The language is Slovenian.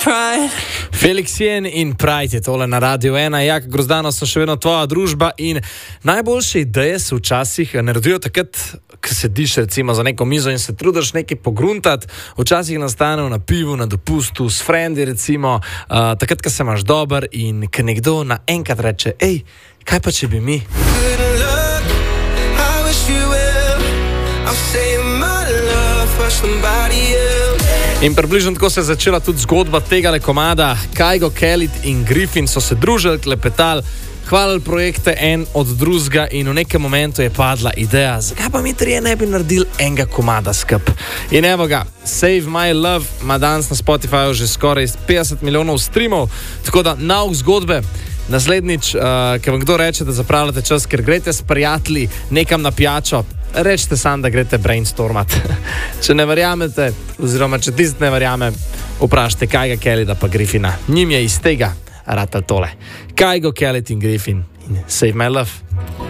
Felix Jen in Pride je tole na Radio 1. Jak Grozdano so še vedno tvoja družba in najboljše ideje se včasih naredijo takrat, ko sediš recimo za neko mizo in se trudiš nekaj pogruntati. Včasih nastanejo na pivu, na dopustu, s frendi recimo, takrat, ko se imaš dober in ko nekdo naenkrat reče, ej, kaj pa če bi mi? In približno tako se je začela tudi zgodba tegale komada. Kygo, Khalid in Griffin so se družili, klepetali, hvalili projekte en od drugega in v nekem momentu je padla ideja, zakaj pa mi trije ne bi naredili enega komada skup. In evo ga, Save My Love ima danes na Spotifyju že skoraj 50 milijonov streamov, tako da nauk zgodbe. Naslednjič, ker vam kdo reče, da zapravljate čas, ker greste s prijatelji nekam na pijačo, rečete sam, da greste brainstormat. Če ne verjamete, oziroma če tist ne verjame, vprašajte Kyga, Khalida pa Griffina. Njim je iz tega ratal tole. Kygo, Khalid in Griffin in Save My Love.